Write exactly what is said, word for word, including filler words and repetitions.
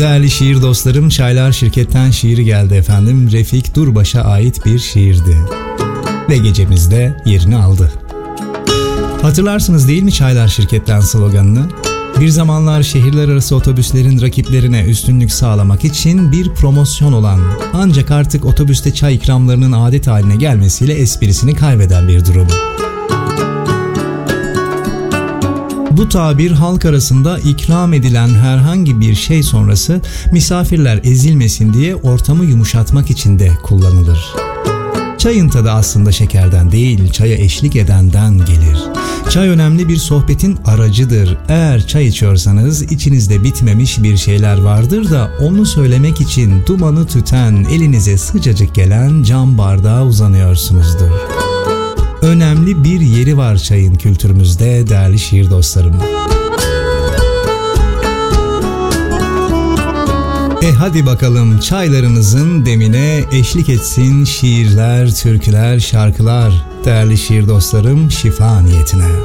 Değerli şiir dostlarım, Çaylar Şirket'ten şiiri geldi efendim. Refik Durbaş'a ait bir şiirdi. Ve gecemizde yerini aldı. Hatırlarsınız değil mi Çaylar Şirket'ten sloganını? Bir zamanlar şehirler arası otobüslerin rakiplerine üstünlük sağlamak için bir promosyon olan, ancak artık otobüste çay ikramlarının adet haline gelmesiyle esprisini kaybeden bir durum. Bu tabir halk arasında ikram edilen herhangi bir şey sonrası misafirler ezilmesin diye ortamı yumuşatmak için de kullanılır. Çayın tadı aslında şekerden değil, çaya eşlik edenden gelir. Çay önemli bir sohbetin aracıdır. Eğer çay içiyorsanız içinizde bitmemiş bir şeyler vardır da onu söylemek için dumanı tüten, elinize sıcacık gelen cam bardağa uzanıyorsunuzdur. Önemli bir yeri var çayın kültürümüzde değerli şiir dostlarım. E hadi bakalım çaylarınızın demine eşlik etsin şiirler, türküler, şarkılar değerli şiir dostlarım, şifa niyetine.